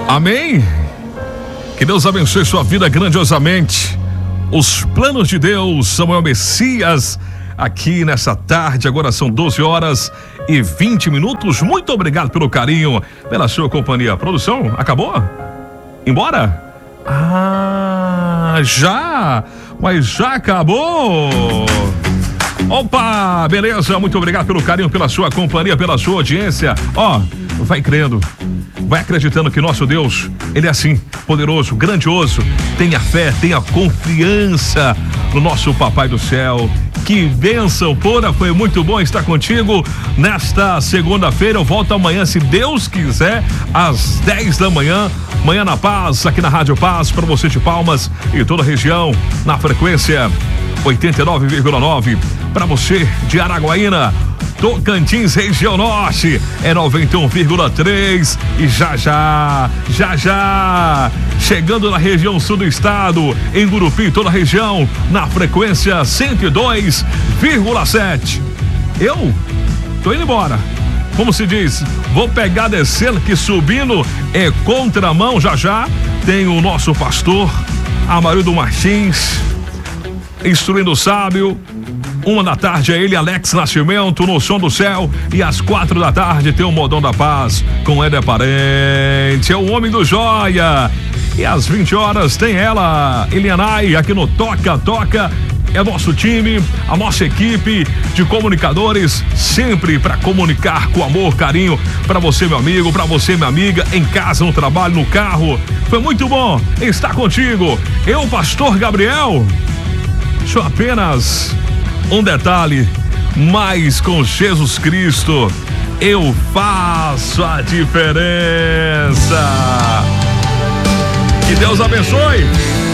Amém? Que Deus abençoe sua vida grandiosamente. Os planos de Deus, Samuel Messias, aqui nessa tarde. Agora são 12h20. Muito obrigado pelo carinho, pela sua companhia. Produção, acabou? Embora? Já? Mas já acabou? Opa, beleza, muito obrigado pelo carinho, pela sua companhia, pela sua audiência. Vai crendo, vai acreditando que nosso Deus, Ele é assim, poderoso, grandioso. Tenha fé, tenha confiança no nosso Papai do Céu. Que bênção, Pora, foi muito bom estar contigo nesta segunda-feira. Eu volto amanhã, se Deus quiser, às 10 da manhã. Manhã na Paz, aqui na Rádio Paz, para você de Palmas e toda a região, na frequência 89,9. Para você de Araguaína, Tocantins, região norte, é 91,3. E já, chegando na região sul do estado, em Gurupi, toda a região, na frequência 102,7. Eu tô indo embora. Como se diz, vou pegar descendo, que subindo é contramão. Já tem o nosso pastor Amarildo Martins instruindo o sábio. 1 da tarde é ele, Alex Nascimento, no Som do Céu. E às 4 da tarde tem o Modão da Paz com Éder Parente, é o Homem do Joia. E às 20 horas tem ela, Elianai, aqui no Toca. É nosso time, a nossa equipe de comunicadores, sempre para comunicar com amor, carinho, para você, meu amigo, para você, minha amiga, em casa, no trabalho, no carro. Foi muito bom estar contigo. Eu, Pastor Gabriel, sou apenas um detalhe, mas com Jesus Cristo eu faço a diferença. Que Deus abençoe.